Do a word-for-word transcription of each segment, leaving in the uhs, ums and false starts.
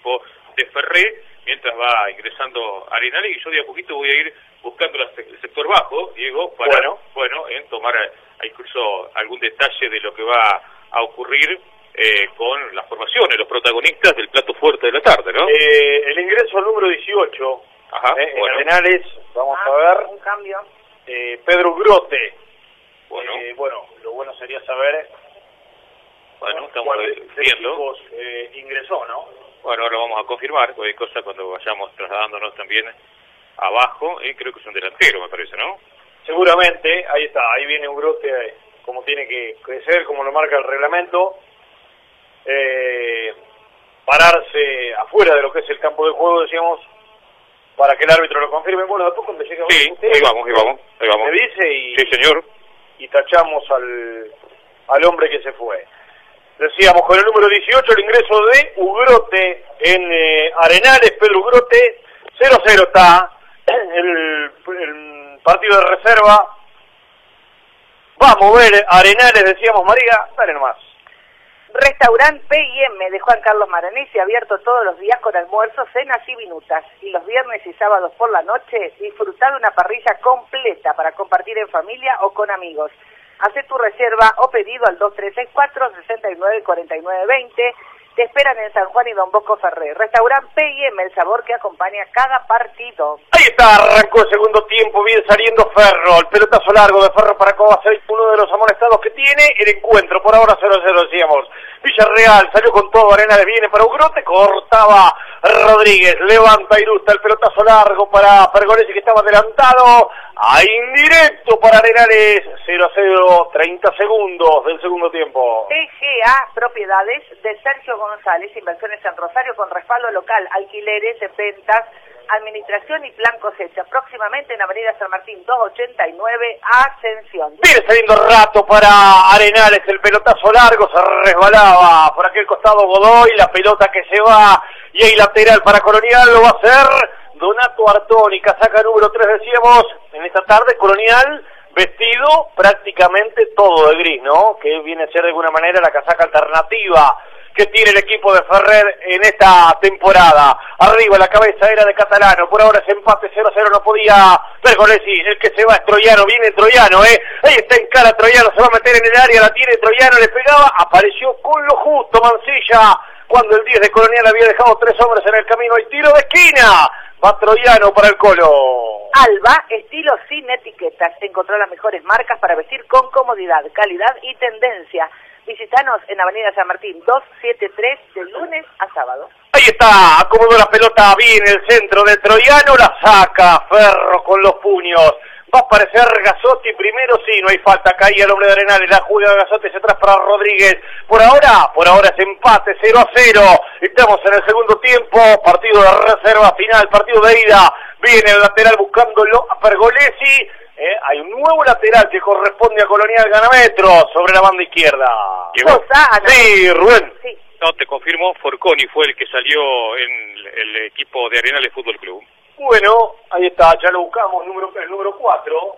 equipo de Ferré, mientras va ingresando Arenales, y yo de a poquito voy a ir buscando el sector bajo, Diego, para, bueno, bueno en tomar a, a incluso algún detalle de lo que va a ocurrir eh, con las formaciones, los protagonistas del plato fuerte de la tarde, ¿no? Eh, el ingreso al número dieciocho, Ajá, eh, bueno. en Arenales, vamos ah, a ver, un cambio. Eh, Pedro Grote. Bueno. Eh, bueno, lo bueno sería saber bueno, estamos cuál de viendo. equipos eh, ingresó, ¿no? Bueno, ahora vamos a confirmar cualquier cosa cuando vayamos trasladándonos también abajo, eh, creo que es un delantero, me parece, ¿no? Seguramente, ahí está, ahí viene un Grote eh, como tiene que crecer, como lo marca el reglamento, eh, pararse afuera de lo que es el campo de juego, decíamos, para que el árbitro lo confirme. Bueno, después cuando llegue sí, usted, ahí vamos, ahí vamos, ahí vamos. me dice y, sí, señor. y tachamos al, al hombre que se fue. Decíamos, con el número dieciocho, el ingreso de Ugrote en eh, Arenales, Pedro Ugrote, cero cero está el, el partido de reserva. Va a mover Arenales, decíamos, María, dale nomás. Restaurant P y M de Juan Carlos Maranesi, abierto todos los días con almuerzos, cenas y minutas. Y los viernes y sábados por la noche, disfrutar de una parrilla completa para compartir en familia o con amigos. Hacé tu reserva o pedido al dos tres seis cuatro, seis nueve cuatro nueve dos cero. Te esperan en San Juan y Don Bosco Ferré. Restaurant P y M, el sabor que acompaña cada partido. Ahí está, arrancó el segundo tiempo, viene saliendo Ferro. El pelotazo largo de Ferro para Kovacevic, uno de los amonestados que tiene el encuentro. Por ahora cero cero, decíamos. Villarreal salió con todo, Arenales viene para Ugrote, cortaba Rodríguez, levanta Irusta, el pelotazo largo para Pergolesi que estaba adelantado. A indirecto para Arenales, cero cero, treinta segundos del segundo tiempo. T G A Propiedades de Sergio González, inversiones en Rosario con respaldo local, alquileres, ventas, administración y plan cosecha. Próximamente en Avenida San Martín doscientos ochenta y nueve, Ascensión. Viene saliendo rato para Arenales, el pelotazo largo, se resbalaba por aquel costado Godoy, la pelota que se va, y ahí lateral para Colonial, lo va a hacer Donato Artoni, casaca número tres, decíamos, en esta tarde, Colonial, vestido prácticamente todo de gris, ¿no? Que viene a ser de alguna manera la casaca alternativa que tiene el equipo de Ferrer en esta temporada. Arriba la cabeza era de Catalano, por ahora es empate cero cero, no podía Pergolesi, el que se va es Troyano, viene Troyano, eh, ahí está en cara Troyano, se va a meter en el área, la tiene Troyano, le pegaba, apareció con lo justo Mancilla, cuando el diez de Colonial había dejado tres hombres en el camino, hay tiro de esquina, va Troyano para el Colo. Alba, estilo sin etiquetas, encontró las mejores marcas para vestir con comodidad, calidad y tendencia. Visítanos en Avenida San Martín doscientos setenta y tres de lunes a sábado. Ahí está, acomodó la pelota bien el centro de Troyano, la saca Ferro con los puños. Va a aparecer Gazotti primero, sí, no hay falta, caía el hombre de Arenales, la juega Gazotti hacia atrás para Rodríguez. Por ahora, por ahora es empate cero a cero. Estamos en el segundo tiempo, partido de reserva final, partido de ida. Viene el lateral buscándolo a Pergolesi. Eh, hay un nuevo lateral que corresponde a Colonial Ganametro sobre la banda izquierda. Sosa, sí, Rubén. Sí. No, te confirmo, Forconi fue el que salió en el equipo de Arenales Fútbol Club. Bueno, ahí está, ya lo buscamos, número, el número cuatro,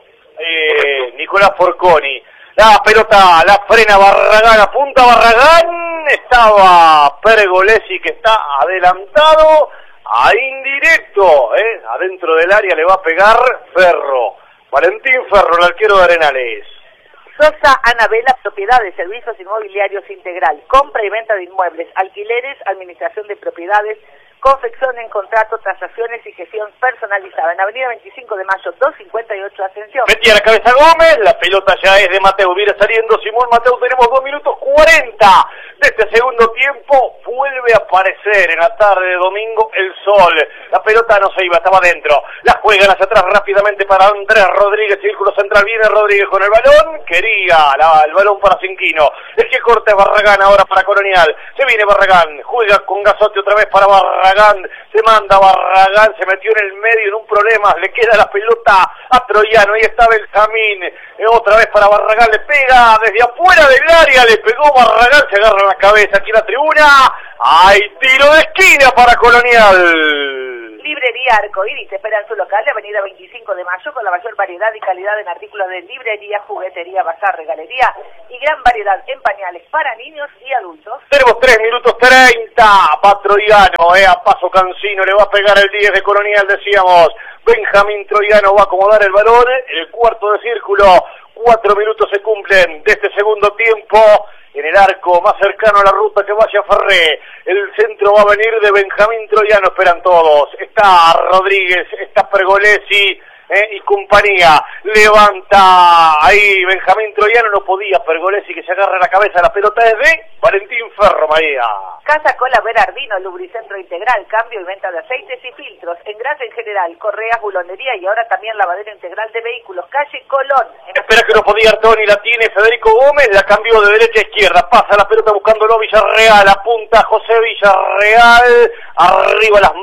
eh, Nicolás Forconi. La pelota la frena Barragán, apunta Barragán, estaba Pergolesi que está adelantado, a indirecto, eh, adentro del área le va a pegar Ferro. Valentín Ferro, el arquero de Arenales. Sosa Anabela, propiedades, servicios inmobiliarios integral, compra y venta de inmuebles, alquileres, administración de propiedades, confección en contrato, transacciones y gestión personalizada. En Avenida veinticinco de mayo, doscientos cincuenta y ocho, Ascensión. Metía la cabeza Gómez, la pelota ya es de Mateo, viene saliendo Simón Mateo, tenemos dos minutos cuarenta de este segundo tiempo, vuelve a aparecer en la tarde de domingo el sol, la pelota no se iba, estaba adentro, la juegan hacia atrás rápidamente para Andrés Rodríguez, círculo central, viene Rodríguez con el balón, quería la, el balón para Cinquino, el que corta es Barragán ahora para Colonial, se viene Barragán, juega con Gazotti otra vez para Barragán, se manda Barragán, se metió en el medio en un problema, le queda la pelota a Troyano, ahí está Benjamín, eh, otra vez para Barragán, le pega desde afuera del área, le pegó Barragán, se agarra la cabeza aquí en la tribuna, hay tiro de esquina para Colonial. Librería Arcoíris te espera en su local de Avenida veinticinco de Mayo con la mayor variedad y calidad en artículos de librería, juguetería, bazar, regalería y gran variedad en pañales para niños y adultos. Tenemos tres minutos treinta, Patroiano, eh, a paso Cancino, le va a pegar el diez de Colonial, decíamos, Benjamín Troiano va a acomodar el balón, en el cuarto de círculo, cuatro minutos se cumplen de este segundo tiempo. En el arco más cercano a la ruta que vaya Ferré, el centro va a venir de Benjamín Troiano, esperan todos, está Rodríguez, está Pergolesi eh, y compañía, levanta ahí Benjamín Troiano, no podía Pergolesi que se agarra la cabeza, la pelota es de Valentín Ferro, María. Casa Cola Berardino, lubricentro integral, cambio y venta de aceites y filtros, engrase en general, correas, bulonería y ahora también lavadero integral de vehículos, calle Colón. Espera que no podía Artoni, la tiene Federico Gómez, la cambió de derecha a izquierda, pasa la pelota buscándolo Villarreal, apunta José Villarreal, arriba las